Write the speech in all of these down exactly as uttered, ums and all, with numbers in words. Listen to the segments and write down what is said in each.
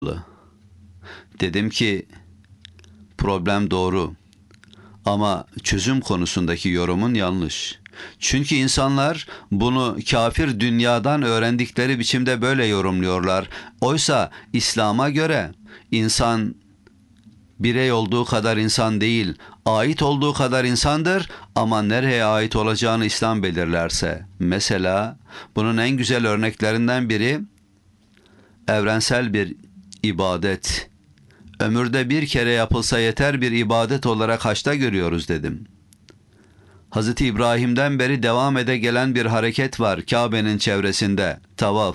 Dedim ki problem doğru ama çözüm konusundaki yorumun yanlış. Çünkü insanlar bunu kafir dünyadan öğrendikleri biçimde böyle yorumluyorlar. Oysa İslam'a göre insan birey olduğu kadar insan değil, ait olduğu kadar insandır ama nereye ait olacağını İslam belirlerse. Mesela bunun en güzel örneklerinden biri evrensel bir ibadet. Ömürde bir kere yapılsa yeter bir ibadet olarak haçta görüyoruz dedim. Hazreti İbrahim'den beri devam ede gelen bir hareket var Kabe'nin çevresinde, tavaf.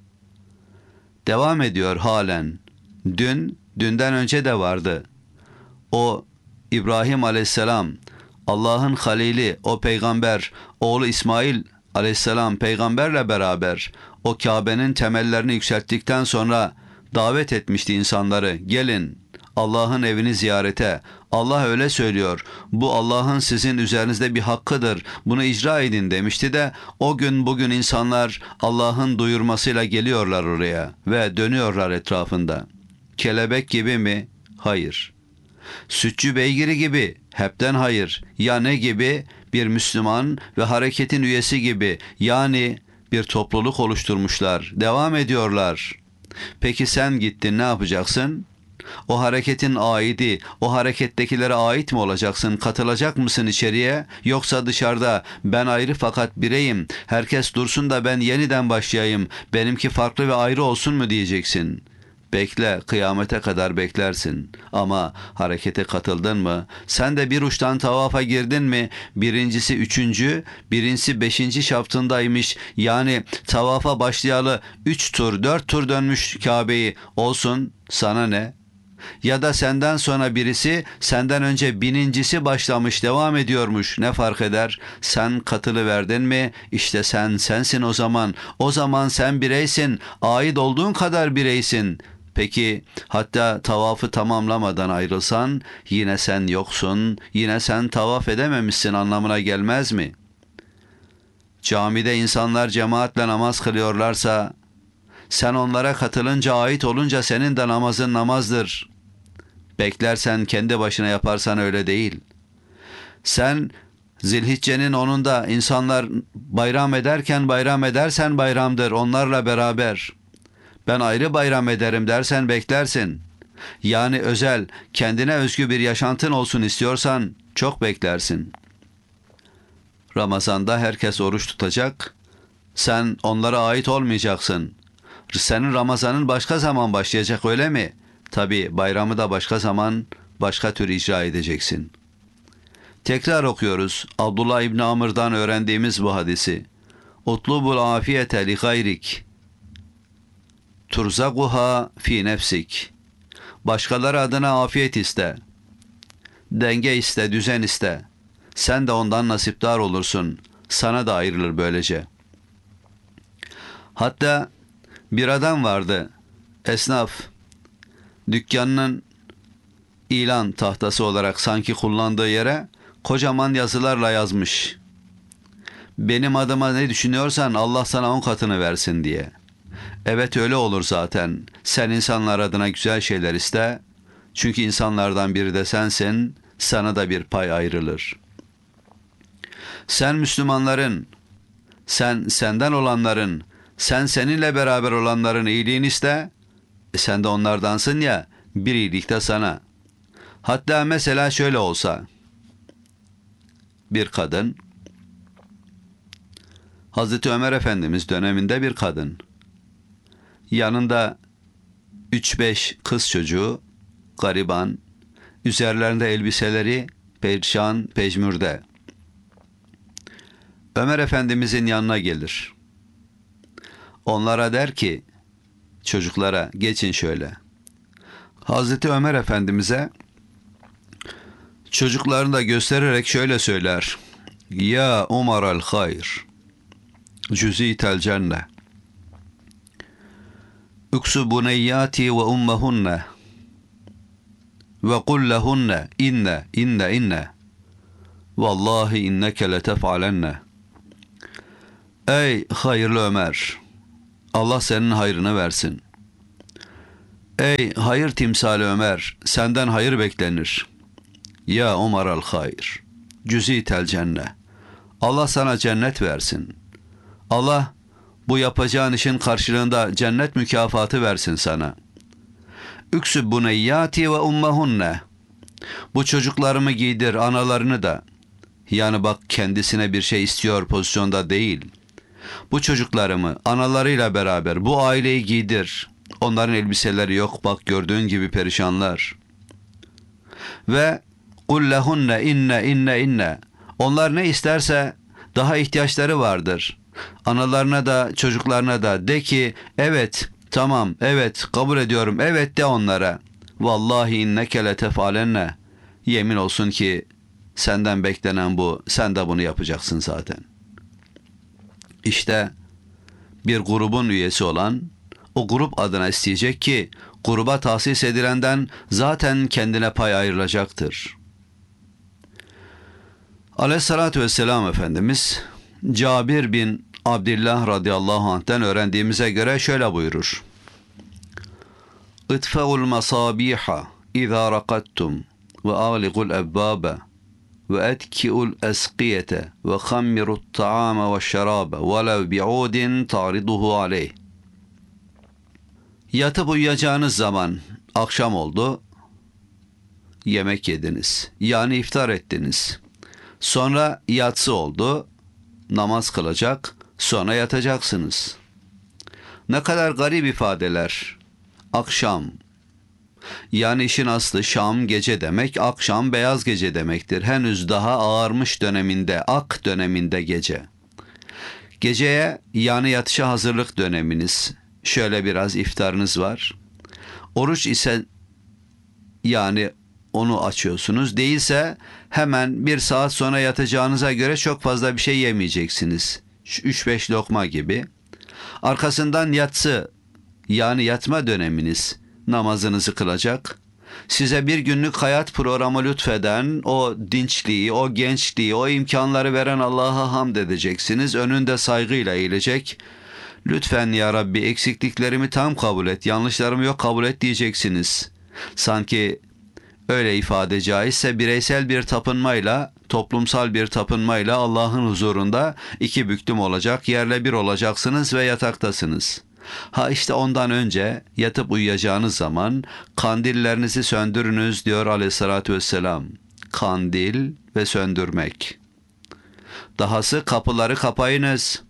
Devam ediyor halen. Dün, dünden önce de vardı. O İbrahim aleyhisselam, Allah'ın halili, o peygamber, oğlu İsmail aleyhisselam peygamberle beraber o Kabe'nin temellerini yükselttikten sonra davet etmişti insanları. Gelin Allah'ın evini ziyarete. Allah öyle söylüyor. Bu Allah'ın sizin üzerinizde bir hakkıdır. Bunu icra edin demişti de o gün bugün insanlar Allah'ın duyurmasıyla geliyorlar oraya ve dönüyorlar etrafında. Kelebek gibi mi? Hayır. Sütçü beygiri gibi? Hepten hayır. Ya ne gibi? Bir Müslüman ve hareketin üyesi gibi. Yani bir topluluk oluşturmuşlar. Devam ediyorlar. Peki sen gittin ne yapacaksın? O hareketin aidi, o harekettekilere ait mi olacaksın? Katılacak mısın içeriye? Yoksa dışarıda ben ayrı fakat bireyim. Herkes dursun da ben yeniden başlayayım. Benimki farklı ve ayrı olsun mu diyeceksin? Bekle, kıyamete kadar beklersin. Ama harekete katıldın mı? Sen de bir uçtan tavafa girdin mi? Birincisi üçüncü, birincisi beşinci şaftındaymış. Yani tavafa başlayalı üç tur, dört tur dönmüş Kabe'yi. Olsun, sana ne? Ya da senden sonra birisi, senden önce binincisi başlamış, devam ediyormuş. Ne fark eder? Sen katılıverdin mi? İşte sen sensin o zaman. O zaman sen bireysin. Ait olduğun kadar bireysin. Peki hatta tavafı tamamlamadan ayrılsan yine sen yoksun, yine sen tavaf edememişsin anlamına gelmez mi? Camide insanlar cemaatle namaz kılıyorlarsa sen onlara katılınca, ait olunca senin de namazın namazdır. Beklersen kendi başına yaparsan öyle değil. Sen Zilhicce'nin onunda insanlar bayram ederken bayram edersen bayramdır onlarla beraber. Ben ayrı bayram ederim dersen beklersin. Yani özel, kendine özgü bir yaşantın olsun istiyorsan çok beklersin. Ramazan'da herkes oruç tutacak. Sen onlara ait olmayacaksın. Senin Ramazan'ın başka zaman başlayacak öyle mi? Tabi bayramı da başka zaman, başka tür icra edeceksin. Tekrar okuyoruz Abdullah İbni Amr'dan öğrendiğimiz bu hadisi. Utlubul afiyete li gayrik. Turzaguha fi nefsik. Başkaları adına afiyet iste. Denge iste, düzen iste. Sen de ondan nasipdar olursun. Sana da ayrılır böylece. Hatta bir adam vardı. Esnaf. Dükkanının ilan tahtası olarak sanki kullandığı yere kocaman yazılarla yazmış. Benim adıma ne düşünüyorsan Allah sana on katını versin diye. Evet öyle olur zaten. Sen insanlar adına güzel şeyler iste. Çünkü insanlardan biri de sensin. Sana da bir pay ayrılır. Sen Müslümanların, sen senden olanların, sen seninle beraber olanların iyiliğini iste. E sen de onlardansın ya, bir iyilik de sana. Hatta mesela şöyle olsa. Bir kadın, Hazreti Ömer Efendimiz döneminde bir kadın. Yanında üç beş kız çocuğu, gariban, üzerlerinde elbiseleri perişan, pejmürde. Ömer Efendimizin yanına gelir. Onlara der ki, çocuklara geçin şöyle. Hazreti Ömer Efendimiz'e çocuklarını da göstererek şöyle söyler. Ya Umar el hayr, cüzitel cenne. Uksu buneyyati ve ummahunne ve kul lehunne inne inne inne vallahi inneke letef'alenne. Ey hayırlı Ömer, Allah senin hayrını versin. Ey hayır timsali Ömer, senden hayır beklenir. Ya Ömer al hayır, cüzi tel cenne. Allah sana cennet versin. Allah bu yapacağın işin karşılığında cennet mükafatı versin sana. Üksüb buneyyati ve ummahunne. Bu çocuklarımı giydir, analarını da. Yani bak, kendisine bir şey istiyor pozisyonda değil. Bu çocuklarımı analarıyla beraber bu aileyi giydir. Onların elbiseleri yok, bak gördüğün gibi perişanlar. Ve kul lehunne inne inne inne. Onlar ne isterse daha ihtiyaçları vardır. Analarına da çocuklarına da de ki evet, tamam, evet kabul ediyorum, evet de onlara. Vallahi inneke letefalenne. Yemin olsun ki senden beklenen bu, sen de bunu yapacaksın zaten. İşte bir grubun üyesi olan o grup adına isteyecek ki gruba tahsis edilenden zaten kendine pay ayrılacaktır. Aleyhissalatü vesselam Efendimiz Cabir bin Abdillah radıyallahu anh'ten öğrendiğimize göre şöyle buyurur. İtfe'ul masabiha izâ rakattum ve ağliqul ebbâbe ve etki'ul esqiyete ve khammirut ta'ame ve şerabe velev bi'udin ta'riduhu aleyh. Yatıp uyuyacağınız zaman akşam oldu, yemek yediniz, yani iftar ettiniz. Sonra yatsı oldu, namaz kılacak, sonra yatacaksınız. Ne kadar garip ifadeler. Akşam, yani işin aslı Şam gece demek, akşam beyaz gece demektir. Henüz daha ağarmış döneminde, ak döneminde gece. Geceye, yani yatışa hazırlık döneminiz. Şöyle biraz iftarınız var. Oruç ise yani onu açıyorsunuz. Değilse hemen bir saat sonra yatacağınıza göre çok fazla bir şey yemeyeceksiniz. üç beş lokma gibi. Arkasından yatsı, yani yatma döneminiz, namazınızı kılacak. Size bir günlük hayat programı lütfeden, o dinçliği, o gençliği, o imkanları veren Allah'a hamd edeceksiniz. Önünde saygıyla eğilecek. Lütfen ya Rabbi eksikliklerimi tam kabul et, yanlışlarımı yok kabul et diyeceksiniz. Sanki öyle ifade caizse bireysel bir tapınmayla, toplumsal bir tapınmayla Allah'ın huzurunda iki büklüm olacak, yerle bir olacaksınız ve yataktasınız. Ha işte ondan önce yatıp uyuyacağınız zaman kandillerinizi söndürünüz diyor Aleyhissalatü vesselam. Kandil ve söndürmek. Dahası kapıları kapayınız.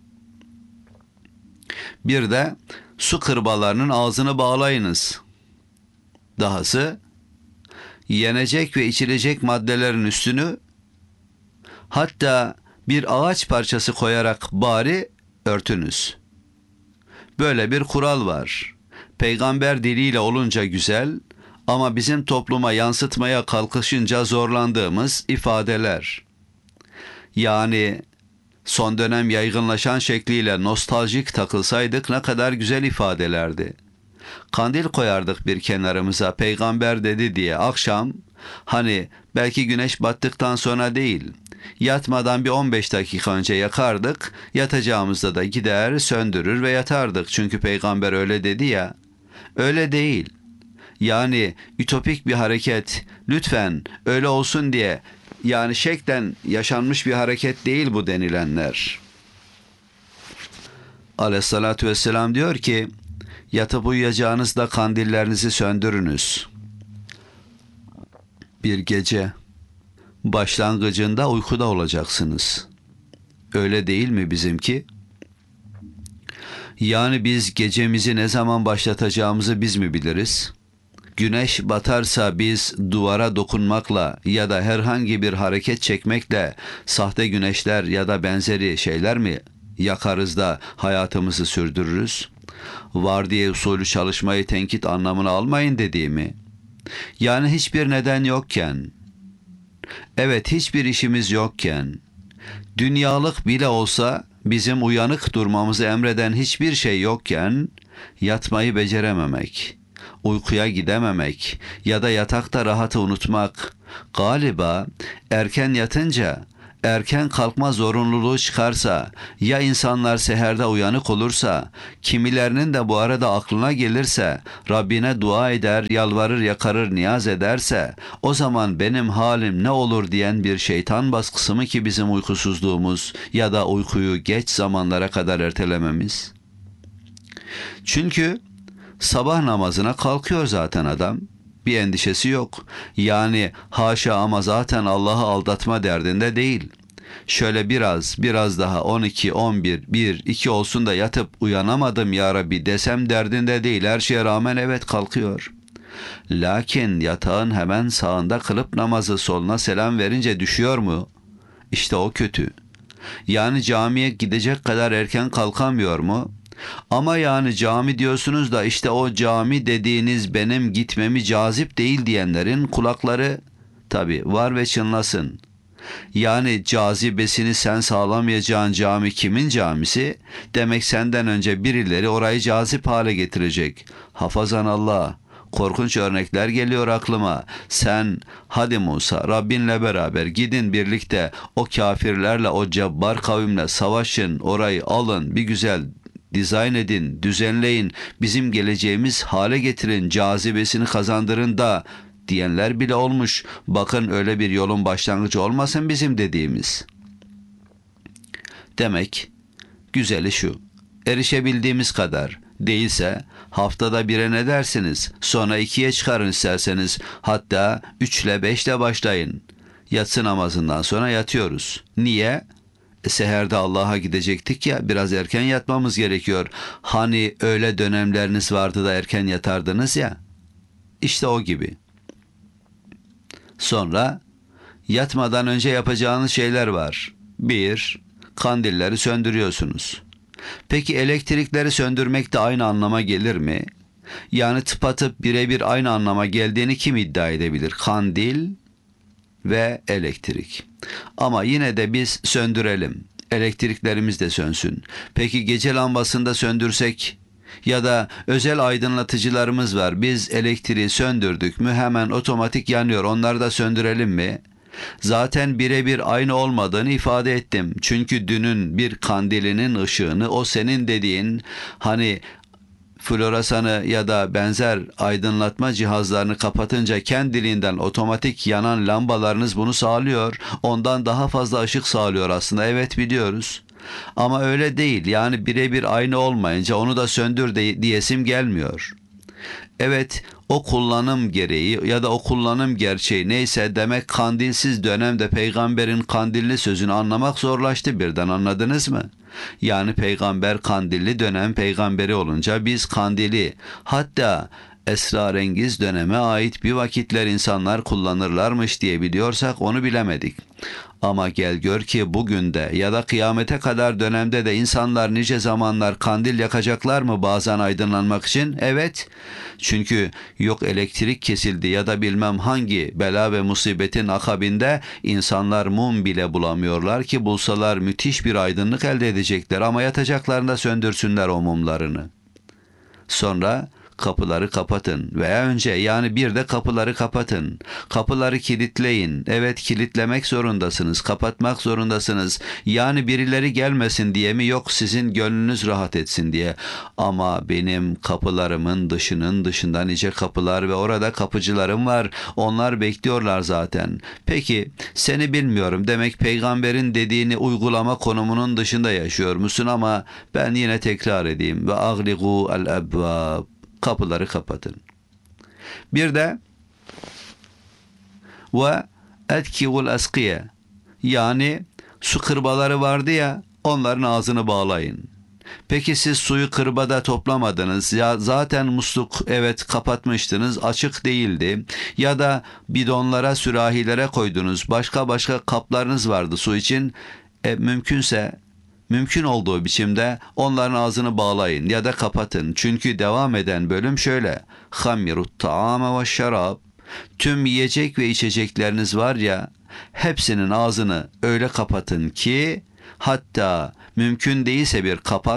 Bir de su kırbalarının ağzını bağlayınız. Dahası yenecek ve içilecek maddelerin üstünü, hatta bir ağaç parçası koyarak bari örtünüz. Böyle bir kural var. Peygamber diliyle olunca güzel ama bizim topluma yansıtmaya kalkışınca zorlandığımız ifadeler. Yani son dönem yaygınlaşan şekliyle nostaljik takılsaydık ne kadar güzel ifadelerdi. Kandil koyardık bir kenarımıza, peygamber dedi diye akşam, hani belki güneş battıktan sonra değil, yatmadan bir on beş dakika önce yakardık, yatacağımızda da gider söndürür ve yatardık. Çünkü peygamber öyle dedi ya. Öyle değil. Yani ütopik bir hareket, lütfen öyle olsun diye, yani şeklen yaşanmış bir hareket değil bu denilenler. Aleyhissalatü vesselam diyor ki, yatıp uyuyacağınızda kandillerinizi söndürünüz. Bir gece başlangıcında uykuda olacaksınız. Öyle değil mi bizimki? Yani biz gecemizi ne zaman başlatacağımızı biz mi biliriz? Güneş batarsa biz duvara dokunmakla ya da herhangi bir hareket çekmekle sahte güneşler ya da benzeri şeyler mi yakarız da hayatımızı sürdürürüz? Vardiya usulü çalışmayı tenkit anlamına almayın dediğimi. Yani hiçbir neden yokken, evet hiçbir işimiz yokken, dünyalık bile olsa bizim uyanık durmamızı emreden hiçbir şey yokken, yatmayı becerememek, uykuya gidememek ya da yatakta rahatı unutmak, galiba erken yatınca erken kalkma zorunluluğu çıkarsa, ya insanlar seherde uyanık olursa, kimilerinin de bu arada aklına gelirse, Rabbine dua eder, yalvarır, yakarır, niyaz ederse, o zaman benim halim ne olur diyen bir şeytan baskısı mı ki bizim uykusuzluğumuz ya da uykuyu geç zamanlara kadar ertelememiz? Çünkü sabah namazına kalkıyor zaten adam. Bir endişesi yok. Yani haşa ama zaten Allah'ı aldatma derdinde değil. Şöyle biraz, biraz daha on iki, on bir, bir, iki olsun da yatıp uyanamadım ya Rabbi desem derdinde değil. Her şeye rağmen evet kalkıyor. Lakin yatağın hemen sağında kılıp namazı soluna selam verince düşüyor mu? İşte o kötü. Yani camiye gidecek kadar erken kalkamıyor mu? Ama yani cami diyorsunuz da işte o cami dediğiniz benim gitmemi cazip değil diyenlerin kulakları tabii var ve çınlasın. Yani cazibesini sen sağlamayacağın cami kimin camisi? Demek senden önce birileri orayı cazip hale getirecek. Hafazan Allah. Korkunç örnekler geliyor aklıma. Sen hadi Musa Rabbinle beraber gidin birlikte o kafirlerle o cebbar kavimle savaşın, orayı alın, bir güzel dizayn edin, düzenleyin, bizim geleceğimiz hale getirin, cazibesini kazandırın da diyenler bile olmuş. Bakın öyle bir yolun başlangıcı olmasın bizim dediğimiz. Demek güzeli şu, erişebildiğimiz kadar, değilse haftada bire ne dersiniz, sonra ikiye çıkarın isterseniz, hatta üçle beşle başlayın. Yatsı namazından sonra yatıyoruz. Niye? E, seherde Allah'a gidecektik ya, biraz erken yatmamız gerekiyor. Hani öyle dönemleriniz vardı da erken yatardınız ya. İşte o gibi. Sonra yatmadan önce yapacağınız şeyler var. Bir, kandilleri söndürüyorsunuz. Peki elektrikleri söndürmek de aynı anlama gelir mi? Yani tıpatıp birebir aynı anlama geldiğini kim iddia edebilir? Kandil ve elektrik. Ama yine de biz söndürelim. Elektriklerimiz de sönsün. Peki gece lambasını da söndürsek ya da özel aydınlatıcılarımız var. Biz elektriği söndürdük mü hemen otomatik yanıyor. Onları da söndürelim mi? Zaten birebir aynı olmadığını ifade ettim. Çünkü dünün bir kandilinin ışığını o senin dediğin hani floresanı ya da benzer aydınlatma cihazlarını kapatınca kendiliğinden otomatik yanan lambalarınız bunu sağlıyor. Ondan daha fazla ışık sağlıyor aslında. Evet biliyoruz. Ama öyle değil. Yani birebir aynı olmayınca onu da söndür de, diyesim gelmiyor. Evet, o kullanım gereği ya da o kullanım gerçeği neyse demek kandilsiz dönemde peygamberin kandilli sözünü anlamak zorlaştı, birden anladınız mı? Yani peygamber kandilli dönem peygamberi olunca biz kandili, hatta esrarengiz döneme ait bir vakitler insanlar kullanırlarmış diye biliyorsak onu bilemedik. Ama gel gör ki bugün de ya da kıyamete kadar dönemde de insanlar nice zamanlar kandil yakacaklar mı bazen aydınlanmak için? Evet. Çünkü yok elektrik kesildi ya da bilmem hangi bela ve musibetin akabinde insanlar mum bile bulamıyorlar ki bulsalar müthiş bir aydınlık elde edecekler ama yatacaklarında söndürsünler o mumlarını. Sonra kapıları kapatın veya önce yani bir de kapıları kapatın. Kapıları kilitleyin. Evet, kilitlemek zorundasınız. Kapatmak zorundasınız. Yani birileri gelmesin diye mi, yok sizin gönlünüz rahat etsin diye. Ama benim kapılarımın dışının dışında nice kapılar ve orada kapıcılarım var. Onlar bekliyorlar zaten. Peki seni bilmiyorum. Demek peygamberin dediğini uygulama konumunun dışında yaşıyor musun? Ama ben yine tekrar edeyim. Ve agligu el ebvab. Kapıları kapatın. Bir de ve etkivul eskiye, yani su kırbaları vardı ya, onların ağzını bağlayın. Peki siz suyu kırbada toplamadınız ya, zaten musluk evet kapatmıştınız, açık değildi ya da bidonlara, sürahilere koydunuz, başka başka kaplarınız vardı su için. E, mümkünse Mümkün olduğu biçimde onların ağzını bağlayın ya da kapatın. Çünkü devam eden bölüm şöyle. Hamirut ta'ame ve şarab. Tüm yiyecek ve içecekleriniz var ya, hepsinin ağzını öyle kapatın ki hatta mümkün değilse bir kapak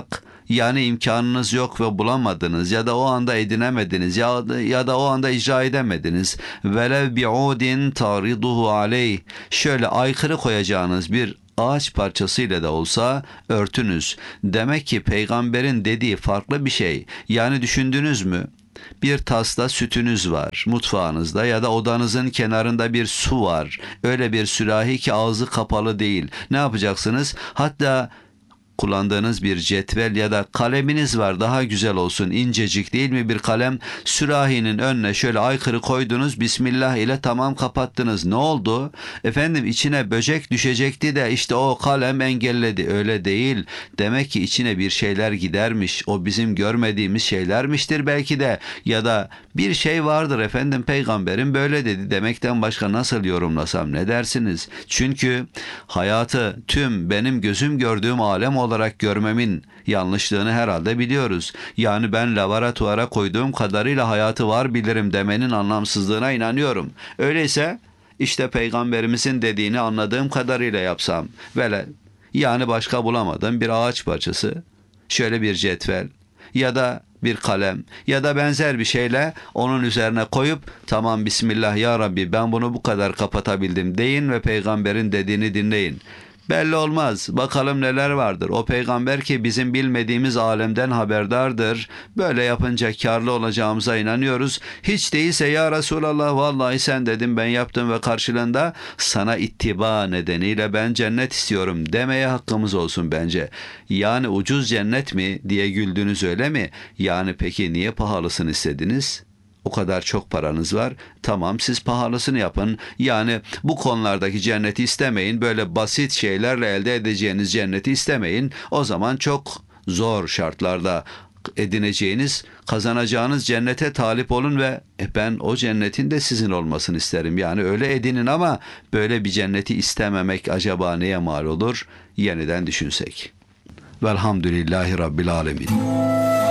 Yani imkanınız yok ve bulamadınız ya da o anda edinemediniz ya da, ya da o anda icra edemediniz. Velev bi'udin tariduhu aleyh. Şöyle aykırı koyacağınız bir ağaç parçasıyla da olsa örtünüz. Demek ki peygamberin dediği farklı bir şey. Yani düşündünüz mü? Bir tasla sütünüz var mutfağınızda ya da odanızın kenarında bir su var. Öyle bir sürahi ki ağzı kapalı değil. Ne yapacaksınız? Hatta kullandığınız bir cetvel ya da kaleminiz var, daha güzel olsun, incecik değil mi bir kalem, sürahinin önüne şöyle aykırı koydunuz, Bismillah ile tamam kapattınız. Ne oldu? Efendim içine böcek düşecekti de işte o kalem engelledi. Öyle değil. Demek ki içine bir şeyler gidermiş. O bizim görmediğimiz şeylermiştir belki de, ya da bir şey vardır efendim, peygamberin böyle dedi demekten başka nasıl yorumlasam, ne dersiniz? Çünkü hayatı tüm benim gözüm gördüğüm alem olarak görmemin yanlışlığını herhalde biliyoruz. Yani ben laboratuvara koyduğum kadarıyla hayatı var bilirim demenin anlamsızlığına inanıyorum. Öyleyse işte peygamberimizin dediğini anladığım kadarıyla yapsam, böyle yani başka bulamadım bir ağaç parçası, şöyle bir cetvel ya da bir kalem ya da benzer bir şeyle onun üzerine koyup tamam Bismillah ya Rabbi ben bunu bu kadar kapatabildim deyin ve peygamberin dediğini dinleyin. Belli olmaz. Bakalım neler vardır. O peygamber ki bizim bilmediğimiz alemden haberdardır. Böyle yapınca kârlı olacağımıza inanıyoruz. Hiç değilse ya Resulallah vallahi sen dedim ben yaptım ve karşılığında sana ittiba nedeniyle ben cennet istiyorum demeye hakkımız olsun bence. Yani ucuz cennet mi diye güldünüz öyle mi? Yani peki niye pahalısını istediniz? O kadar çok paranız var. Tamam siz pahalısını yapın. Yani bu konulardaki cenneti istemeyin. Böyle basit şeylerle elde edeceğiniz cenneti istemeyin. O zaman çok zor şartlarda edineceğiniz, kazanacağınız cennete talip olun ve e ben o cennetin de sizin olmasını isterim. Yani öyle edinin ama böyle bir cenneti istememek acaba neye mal olur? Yeniden düşünsek. Velhamdülillahi Rabbil Alemin.